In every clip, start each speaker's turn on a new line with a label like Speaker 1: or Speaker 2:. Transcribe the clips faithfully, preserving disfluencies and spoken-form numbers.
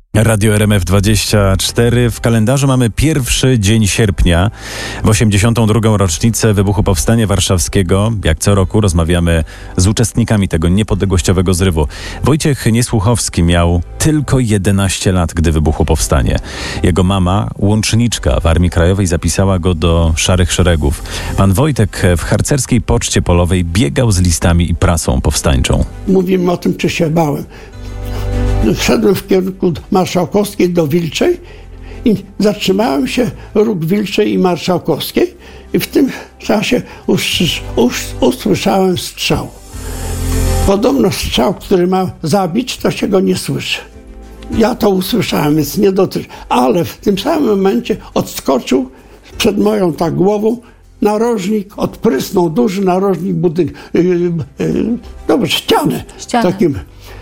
Speaker 1: Radio R M F dwadzieścia cztery. W kalendarzu mamy pierwszy dzień sierpnia, w osiemdziesiątą drugą rocznicę wybuchu Powstania Warszawskiego. Jak co roku rozmawiamy z uczestnikami tego niepodległościowego zrywu. Wojciech Niesłuchowski miał tylko jedenaście lat, gdy wybuchło powstanie. Jego mama, łączniczka w Armii Krajowej, zapisała go do szarych szeregów. Pan Wojtek w harcerskiej poczcie polowej biegał z listami i prasą powstańczą.
Speaker 2: Mówimy o tym, czy się bałem. Szedłem w kierunku Marszałkowskiej do Wilczej i zatrzymałem się róg Wilczej i Marszałkowskiej i w tym czasie us- us- usłyszałem strzał. Podobno strzał, który ma zabić, to się go nie słyszy. Ja to usłyszałem, więc nie dotyczy. Ale w tym samym momencie odskoczył przed moją tak głową narożnik, odprysnął duży narożnik budynku, yy, yy, dobrze, ścianę.
Speaker 3: Ścianę.
Speaker 2: Takim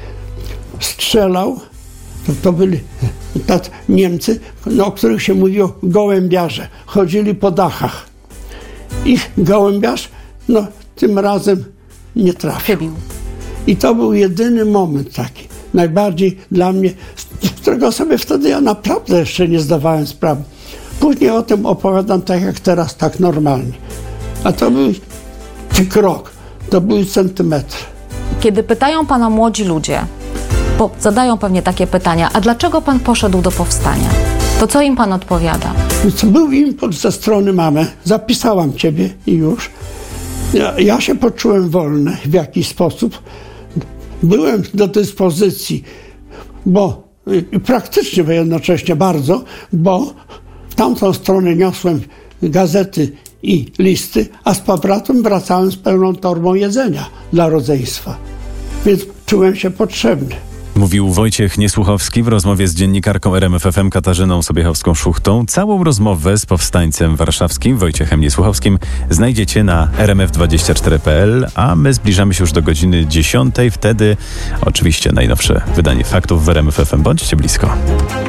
Speaker 2: strzelał, to, to byli tacy Niemcy, no, o których się mówiło gołębiarze. Chodzili po dachach. Ich gołębiarz, no tym razem nie trafił.
Speaker 3: Chybił.
Speaker 2: I to był jedyny moment taki, najbardziej dla mnie, z którego sobie wtedy ja naprawdę jeszcze nie zdawałem sprawy. Później o tym opowiadam tak jak teraz, tak normalnie. A to był krok, to był centymetr.
Speaker 3: Kiedy pytają pana młodzi ludzie, bo zadają pewnie takie pytania, a dlaczego pan poszedł do powstania? To co im pan odpowiada?
Speaker 2: Więc był impuls ze strony mamy, zapisałam ciebie i już. Ja, ja się poczułem wolny w jakiś sposób. Byłem do dyspozycji, bo i praktycznie bo jednocześnie bardzo, bo w tamtą stronę niosłem gazety i listy, a z powrotem wracałem z pełną torbą jedzenia dla rodzeństwa. Więc czułem się potrzebny.
Speaker 1: Mówił Wojciech Niesłuchowski w rozmowie z dziennikarką R M F F M Katarzyną Sobiechowską-Szuchtą. Całą rozmowę z powstańcem warszawskim Wojciechem Niesłuchowskim znajdziecie na r m f dwadzieścia cztery kropka p l, a my zbliżamy się już do godziny dziesiątej. Wtedy oczywiście najnowsze wydanie faktów w R M F F M. Bądźcie blisko.